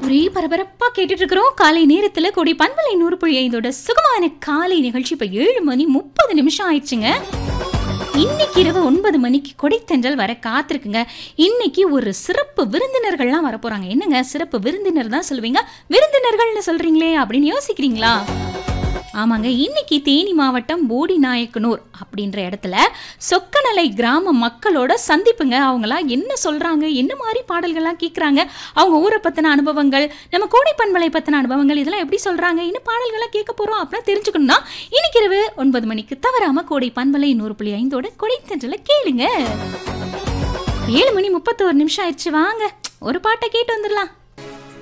ஒரே பரபரப்பா கேட்டுட்டு இருக்கிறோம். காலை நேரத்துல கொடி பண்பலை 100.5 சுகமான காலை நிகழ்ச்சி இப்ப 7:30 ஆயிடுச்சுங்க. இன்னைக்கு இரவு 9 மணிக்கு கொடைத்தென்றல் வர காத்திருக்குங்க. இன்னைக்கு ஒரு சிறப்பு விருந்தினர்கள்லாம் வரப்போறாங்க. என்னங்க சிறப்பு விருந்தினர் தான் சொல்லுவீங்க, விருந்தினர்கள்னு சொல்றீங்களே அப்படின்னு யோசிக்கிறீங்களா? ஆமாங்க, இன்னைக்கு தேனி மாவட்டம் போடிநாயக்கனூர் அப்படின்ற இடத்துல சொக்கநலை கிராம மக்களோட சந்திப்புங்க. அவங்களாம் என்ன சொல்றாங்க, என்ன மாதிரி பாடல்கள்லாம் கேட்குறாங்க, அவங்க ஊரை பற்றின அனுபவங்கள், நம்ம கோடை பண்பலை பற்றின அனுபவங்கள், இதெல்லாம் எப்படி சொல்றாங்க, என்ன பாடல்கள்லாம் கேட்க போறோம் அப்படின்னு தெரிஞ்சுக்கணும்னா இன்னைக்கு இரவு 9 மணிக்கு தவறாம கோடை பண்பலை 100.5 கொடைத்தென்றலை கேளுங்க. 7:31 ஆயிடுச்சு. வாங்க ஒரு பாட்டை கேட்டு வந்துடலாம்.